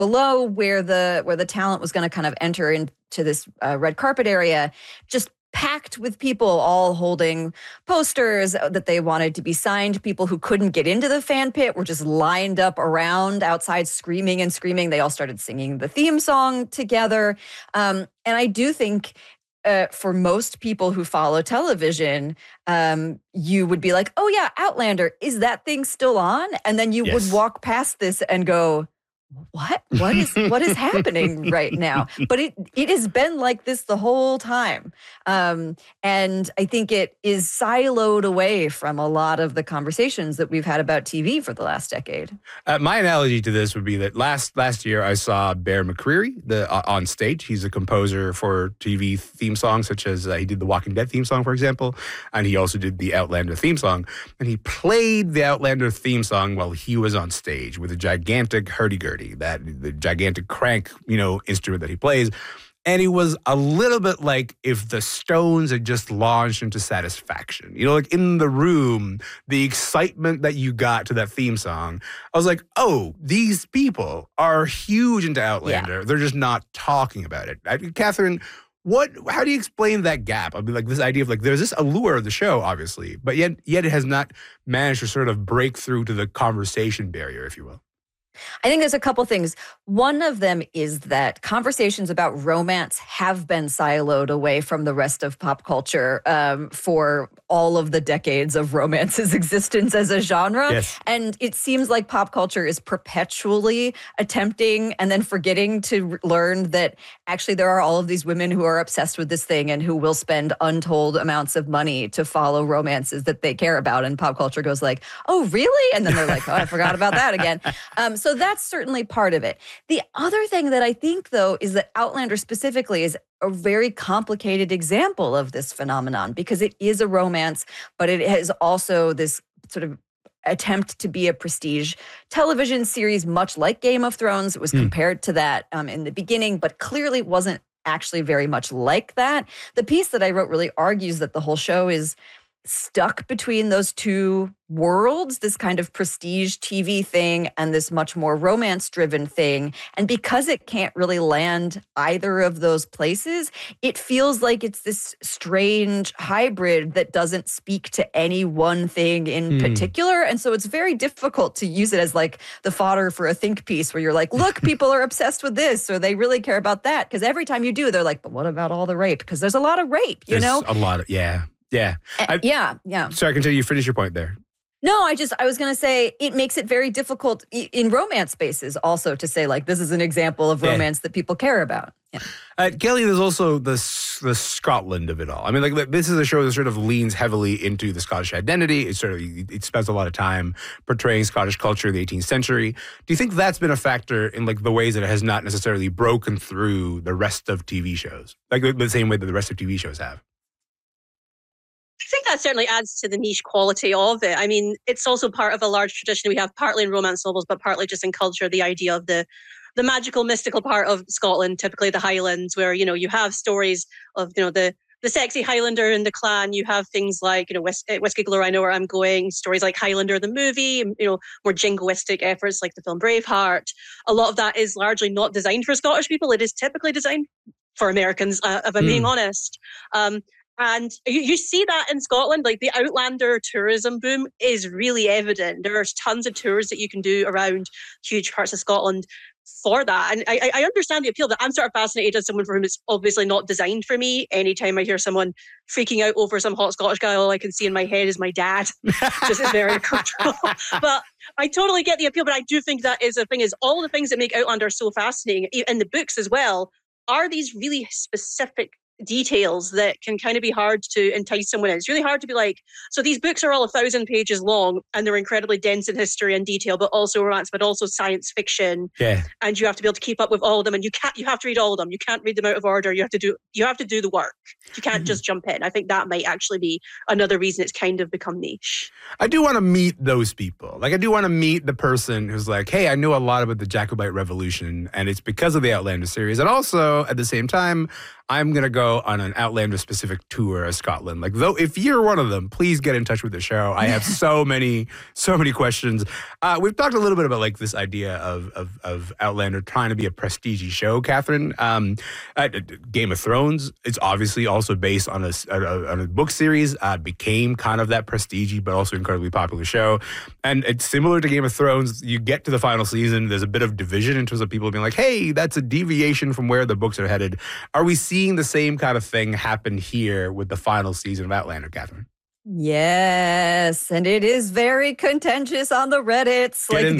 below where the talent was going to kind of enter into this red carpet area, just packed with people all holding posters that they wanted to be signed. People who couldn't get into the fan pit were just lined up around outside screaming and screaming. They all started singing the theme song together. And I do think for most people who follow television, you would be like, oh yeah, Outlander, is that thing still on? And then you would walk past this and go, what is happening right now? But it has been like this the whole time. And I think it is siloed away from a lot of the conversations that we've had about TV for the last decade. My analogy to this would be that last year I saw Bear McCreary on stage. He's a composer for TV theme songs, such as he did the Walking Dead theme song, for example, and he also did the Outlander theme song. And he played the Outlander theme song while he was on stage with a gigantic hurdy-gurdy, the gigantic crank, instrument that he plays. And it was a little bit like if the Stones had just launched into Satisfaction. Like in the room, the excitement that you got to that theme song, I was like, oh, these people are huge into Outlander. Yeah. They're just not talking about it. Catherine, how do you explain that gap? I mean, like this idea of like, there's this allure of the show, obviously, but yet it has not managed to sort of break through to the conversation barrier, if you will. I think there's a couple things. One of them is that conversations about romance have been siloed away from the rest of pop culture for all of the decades of romance's existence as a genre. Yes. And it seems like pop culture is perpetually attempting and then forgetting to learn that actually there are all of these women who are obsessed with this thing and who will spend untold amounts of money to follow romances that they care about. And pop culture goes like, oh, really? And then they're like, oh, I forgot about that again. So that's certainly part of it. The other thing that I think, though, is that Outlander specifically is a very complicated example of this phenomenon because it is a romance, but it has also this sort of attempt to be a prestige television series, much like Game of Thrones. It was compared to that in the beginning, but clearly wasn't actually very much like that. The piece that I wrote really argues that the whole show is stuck between those two worlds, this kind of prestige TV thing and this much more romance-driven thing. And because it can't really land either of those places, it feels like it's this strange hybrid that doesn't speak to any one thing in particular. And so it's very difficult to use it as like the fodder for a think piece where you're like, look, people are obsessed with this or they really care about that. Because every time you do, they're like, but what about all the rape? Because there's a lot of rape, There's a lot of, yeah. Yeah. Sorry, continue. You finish your point there. No, I was going to say it makes it very difficult in romance spaces also to say like, this is an example of romance that people care about. Yeah. Kelly, there's also the Scotland of it all. I mean, like this is a show that sort of leans heavily into the Scottish identity. It spends a lot of time portraying Scottish culture in the 18th century. Do you think that's been a factor in like the ways that it has not necessarily broken through the rest of TV shows, like the same way that the rest of TV shows have? I think that certainly adds to the niche quality of it. I mean, it's also part of a large tradition we have, partly in romance novels, but partly just in culture, the idea of the magical, mystical part of Scotland, typically the Highlands, where, you have stories of, the sexy Highlander and the clan. You have things like, Whiskey Glow, I Know Where I'm Going, stories like Highlander the movie, more jingoistic efforts like the film Braveheart. A lot of that is largely not designed for Scottish people. It is typically designed for Americans, if I'm being honest. And you see that in Scotland, like the Outlander tourism boom is really evident. There's tons of tours that you can do around huge parts of Scotland for that. And I understand the appeal, but I'm sort of fascinated as someone for whom it's obviously not designed for me. Anytime I hear someone freaking out over some hot Scottish guy, all I can see in my head is my dad. Just is very uncomfortable. But I totally get the appeal, but I do think that is the thing, is all the things that make Outlander so fascinating in the books as well are these really specific details that can kind of be hard to entice someone in. It's really hard to be like, so these books are all 1,000 pages long and they're incredibly dense in history and detail, but also romance, but also science fiction. Yeah. And you have to be able to keep up with all of them, and you have to read all of them. You can't read them out of order. You have to do the work. You can't just jump in. I think that might actually be another reason it's kind of become niche. I do want to meet those people. Like I do want to meet the person who's like, hey, I know a lot about the Jacobite Revolution and it's because of the Outlander series. And also at the same time, I'm going to go go on an Outlander-specific tour of Scotland? Like, though, if you're one of them, please get in touch with the show. I have so many questions. We've talked a little bit about like this idea of Outlander trying to be a prestige show, Catherine. Game of Thrones, it's obviously also based on a book series, became kind of that prestige but also incredibly popular show. And it's similar to Game of Thrones. You get to the final season, there's a bit of division in terms of people being like, hey, that's a deviation from where the books are headed. Are we seeing the same kind of thing happen here with the final season of Outlander, Catherine? Yes, and it is very contentious on the Reddits. Like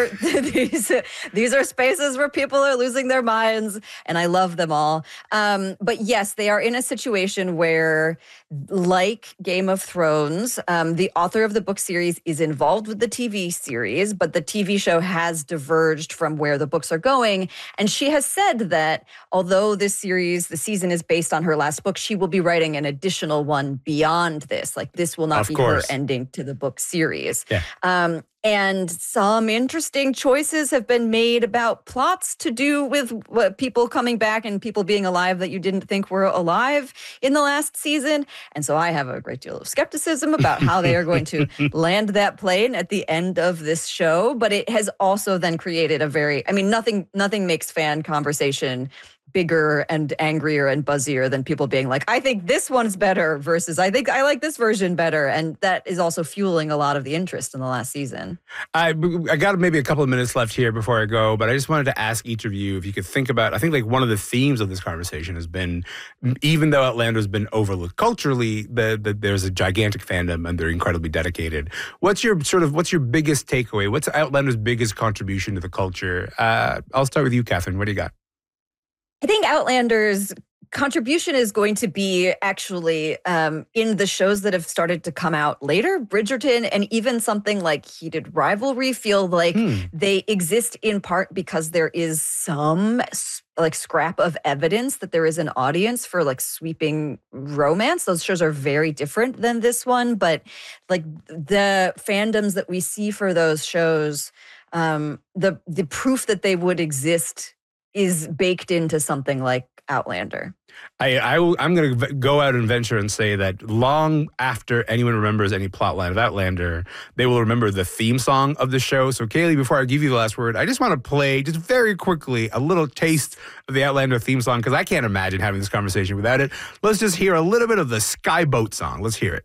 these are spaces where people are losing their minds, and I love them all. But yes, they are in a situation where, like Game of Thrones, the author of the book series is involved with the TV series, but the TV show has diverged from where the books are going. And she has said that although the season is based on her last book, she will be writing an additional one beyond this. Like, this will not be her ending to the book series. Yeah. And some interesting choices have been made about plots to do with people coming back and people being alive that you didn't think were alive in the last season. And so I have a great deal of skepticism about how they are going to land that plane at the end of this show. But it has also then created nothing makes fan conversation bigger and angrier and buzzier than people being like, I think this one's better versus I think I like this version better. And that is also fueling a lot of the interest in the last season. I got maybe a couple of minutes left here before I go, but I just wanted to ask each of you if you could think about, I think like one of the themes of this conversation has been, even though Outlander's been overlooked culturally, there's a gigantic fandom and they're incredibly dedicated. What's your biggest takeaway? What's Outlander's biggest contribution to the culture? I'll start with you, Catherine. What do you got? I think Outlander's contribution is going to be actually in the shows that have started to come out later. Bridgerton and even something like Heated Rivalry feel like they exist in part because there is some like scrap of evidence that there is an audience for like sweeping romance. Those shows are very different than this one, but like the fandoms that we see for those shows, the proof that they would exist is baked into something like Outlander. I'm going to go out and venture and say that long after anyone remembers any plotline of Outlander, they will remember the theme song of the show. So, Kaylee, before I give you the last word, I just want to play, just very quickly, a little taste of the Outlander theme song, because I can't imagine having this conversation without it. Let's just hear a little bit of the Skyboat song. Let's hear it.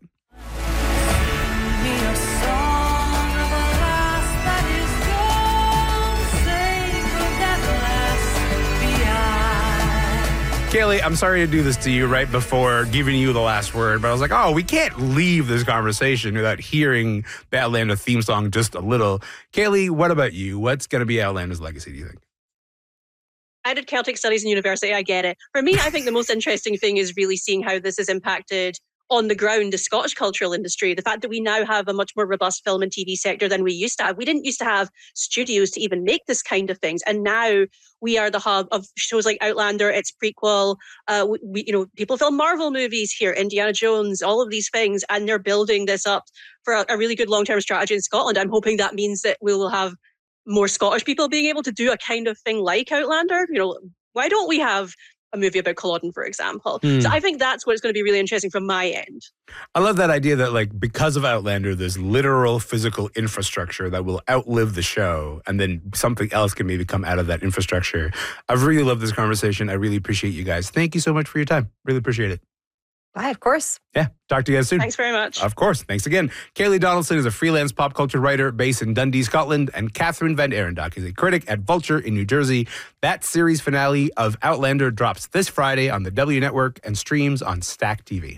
Kaylee, I'm sorry to do this to you right before giving you the last word, but I was like, we can't leave this conversation without hearing the Outlander theme song just a little. Kaylee, what about you? What's going to be Outlander's legacy, do you think? I did Celtic Studies in university. I get it. For me, I think the most interesting thing is really seeing how this has impacted on the ground the Scottish cultural industry. The fact that we now have a much more robust film and TV sector than we used to have. We didn't used to have studios to even make this kind of things. And now we are the hub of shows like Outlander, its prequel. People film Marvel movies here, Indiana Jones, all of these things. And they're building this up for a really good long-term strategy in Scotland. I'm hoping that means that we will have more Scottish people being able to do a kind of thing like Outlander. Why don't we have a movie about Culloden, for example? So I think that's what's going to be really interesting from my end. I love that idea that, like, because of Outlander, there's literal physical infrastructure that will outlive the show, and then something else can maybe come out of that infrastructure. I've really loved this conversation. I really appreciate you guys. Thank you so much for your time. Really appreciate it. Bye, of course. Yeah, talk to you guys soon. Thanks very much. Of course. Thanks again. Kaylee Donaldson is a freelance pop culture writer based in Dundee, Scotland, and Catherine Van Arendonk is a critic at Vulture in New Jersey. That series finale of Outlander drops this Friday on the W Network and streams on Stack TV.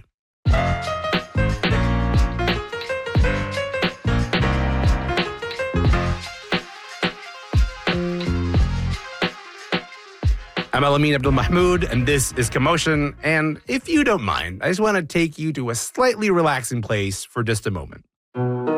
I'm Al-Amin Abdul-Mahmoud, and this is Commotion. And if you don't mind, I just want to take you to a slightly relaxing place for just a moment.